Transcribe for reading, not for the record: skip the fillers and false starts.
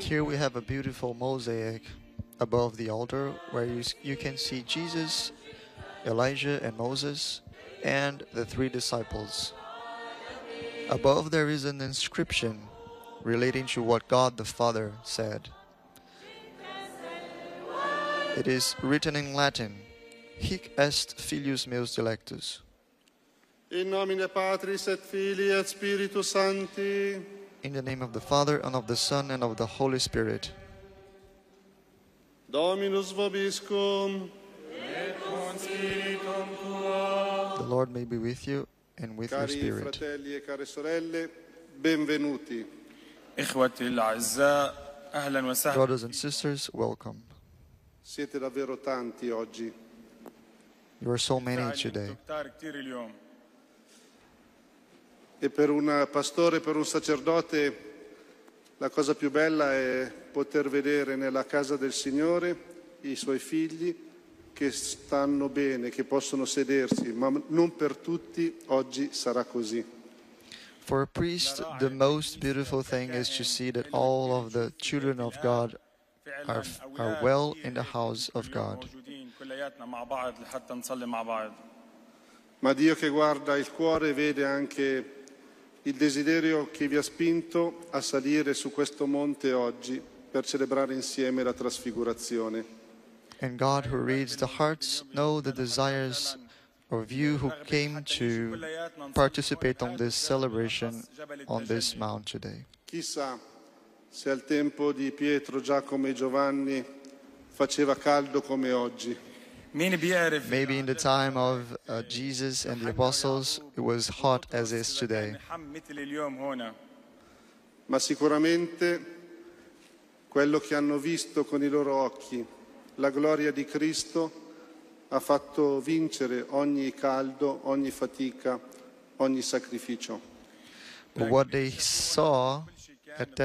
Here we have a beautiful mosaic above the altar where you can see Jesus, Elijah and Moses, and the three disciples. Above there is an inscription relating to what God the Father said. It is written in Latin, Hic est filius meus dilectus. In nomine Patris et Filii et Spiritus Sancti. In the name of the Father, and of the Son, and of the Holy Spirit. Dominus vobiscum. The Lord may be with you and with your Cari spirit. fratelli e care sorelle, benvenuti. إخوتي الأعزاء أهلا وسهلا. Brothers and sisters, welcome. Siete davvero tanti oggi. You are so many today. E per un pastore, per un sacerdote, la cosa più bella è poter vedere nella casa del Signore i suoi figli che stanno bene, che possono sedersi, ma non per tutti oggi sarà così. For a priest, the most beautiful thing is to see that all of the children of God are well in the house of God. Ma Dio che guarda il cuore vede anche il desiderio che vi ha spinto a salire su questo monte oggi per celebrare insieme la trasfigurazione. And God, who reads the hearts, know the desires of you who came to participate on this celebration on this mount today. Chissà se al tempo di Pietro, Giacomo e Giovanni faceva caldo come oggi. Maybe in the time of Jesus and the apostles, it was hot as is today. Ma sicuramente quello che hanno visto con i loro occhi, la gloria di Cristo, ha fatto vincere ogni caldo, ogni fatica, ogni sacrificio. But what they saw